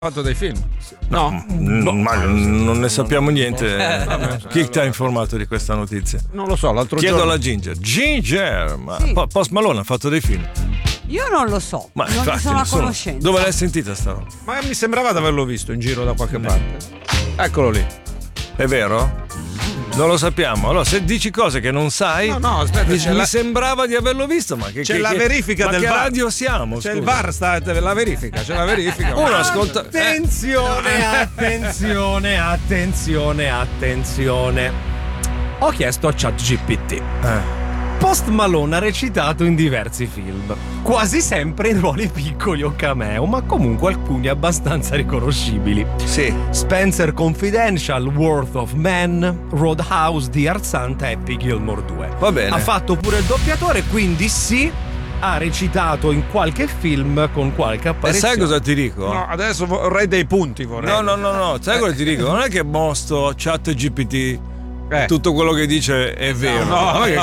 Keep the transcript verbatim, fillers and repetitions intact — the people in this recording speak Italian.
fatto dei film? No, no, ma non ne sappiamo niente. Chi ti ha informato di questa notizia? Non lo so, l'altro Chiedo giorno. alla Ginger. Ginger, ma Sì. Po- Post Malone ha fatto dei film. Io non lo so, Ma non ne infatti, sono a insomma, conoscenza. dove l'hai sentita sta roba? Ma mi sembrava di averlo visto in giro da qualche parte. Eccolo lì. È vero? Non lo sappiamo. Allora, se dici cose che non sai, No, no, aspetta, mi, c'è mi la- sembrava di averlo visto, ma che C'è che- la che- verifica ma del che V A R. radio siamo? C'è scusa? il V A R, sta la verifica, c'è la verifica. Uno ascolta. Attenzione, attenzione, attenzione, attenzione. Ho chiesto a ChatGPT. Eh. Post Malone ha recitato in diversi film, quasi sempre in ruoli piccoli o cameo, ma comunque alcuni abbastanza riconoscibili. Sì. Spencer Confidential, Worth of Man, Roadhouse, Dear Santa e Happy Gilmore due. Va bene. Ha fatto pure il doppiatore, quindi sì, ha recitato in qualche film con qualche E apparizione. sai cosa ti dico? No, adesso vorrei dei punti, vorrei. No, no, no, no, sai cosa ti dico? Non è che mostro chat G P T Eh. tutto quello che dice è vero. No, Ma che